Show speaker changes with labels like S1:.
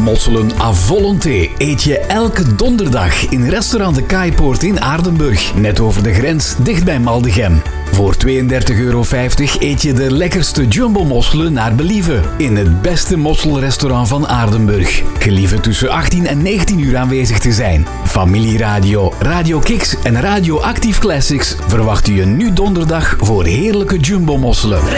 S1: Mosselen à volonté eet je elke donderdag in restaurant De Kaaipoort in Aardenburg. Net over de grens, dicht bij Maldegem. Voor €32,50 eet je de lekkerste jumbo-mosselen naar believen. In het beste mosselrestaurant van Aardenburg. Gelieve tussen 18 en 19 uur aanwezig te zijn. Familieradio, Radio Kix en Radio Active Classics verwachten je nu donderdag voor heerlijke jumbo-mosselen.